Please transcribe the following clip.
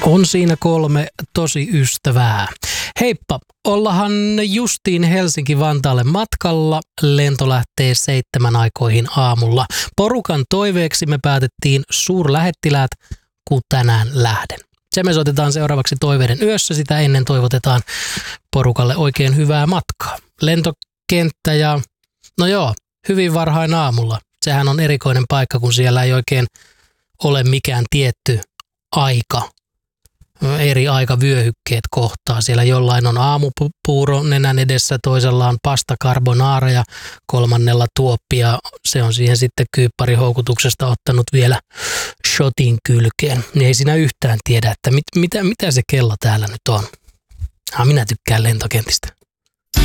On siinä 3 tosi ystävää. Heippa, ollahan justiin Helsinki-Vantaalle matkalla. Lento lähtee 7 aikoihin aamulla. Porukan toiveeksi me päätettiin suurlähettiläät, kun tänään lähden. Se me soitetaan seuraavaksi toiveiden yössä. Sitä ennen toivotetaan porukalle oikein hyvää matkaa. Lentokenttä ja hyvin varhain aamulla. Sehän on erikoinen paikka, kun siellä ei oikein ole mikään tietty aika. Eri aikavyöhykkeet kohtaa. Siellä jollain on aamupuuro nenän edessä, toisella on pasta carbonara ja kolmannella tuoppi ja se on siihen sitten kyypparihoukutuksesta ottanut vielä shotin kylkeen. Niin ei siinä yhtään tiedä, että mitä se kello täällä nyt on. Minä tykkään lentokentistä.